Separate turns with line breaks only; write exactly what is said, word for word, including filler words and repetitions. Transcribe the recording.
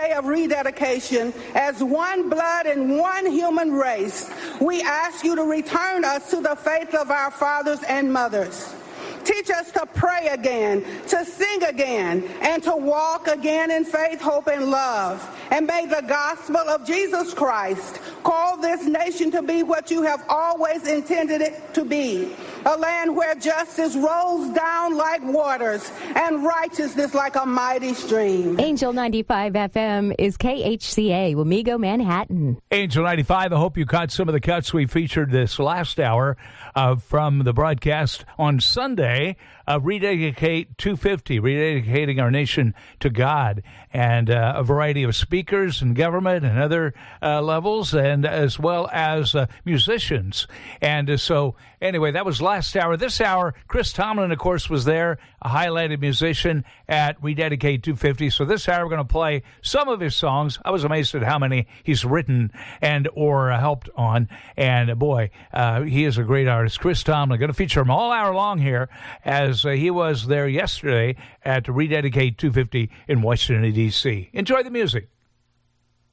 day of rededication as one blood and one human race, we ask you to return us to the faith of our fathers and mothers. Teach us to pray again, to sing again, and to walk again in faith, hope, and love. And may the gospel of Jesus Christ call this nation to be what you have always intended it to be, a land where justice rolls down like waters and righteousness like a mighty stream.
Angel ninety-five F M is K H C A, Wamego, Manhattan.
Angel ninety-five, I hope you caught some of the cuts we featured this last hour uh, from the broadcast on Sunday. Uh, Rededicate two fifty, rededicating our nation to God, and uh, a variety of speakers and government and other uh, levels, and as well as uh, musicians. And uh, so, anyway, that was last hour. This hour, Chris Tomlin, of course, was there, a highlighted musician at Rededicate two fifty. So this hour, we're going to play some of his songs. I was amazed at how many he's written and or uh, helped on. And uh, boy, uh, he is a great artist. Chris Tomlin, going to feature him all hour long here, as uh, he was there yesterday at Rededicate two fifty in Washington, D C. Enjoy the music.